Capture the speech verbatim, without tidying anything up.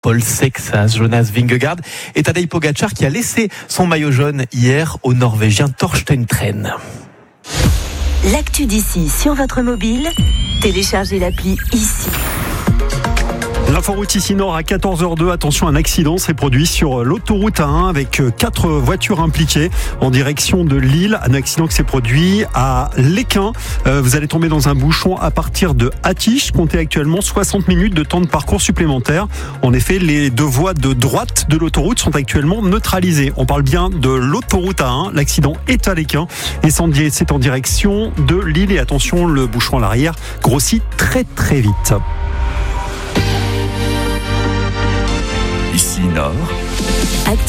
Paul Sexas, Jonas Vingegaard et Tadej Pogacar qui a laissé son maillot jaune hier au Norvégien Torsten Tren. L'actu d'ici sur votre mobile, téléchargez l'appli ici. L'inforoute ici Nord à quatorze heures deux. Attention, un accident s'est produit sur l'autoroute A un avec quatre voitures impliquées en direction de Lille. Un accident qui s'est produit à Léquin. Euh, vous allez tomber dans un bouchon à partir de Attiche. Comptez actuellement soixante minutes de temps de parcours supplémentaire. En effet, les deux voies de droite de l'autoroute sont actuellement neutralisées. On parle bien de l'autoroute A un. L'accident est à Léquin et c'est en direction de Lille. Et attention, le bouchon à l'arrière grossit très très vite. Ici Nord. Actu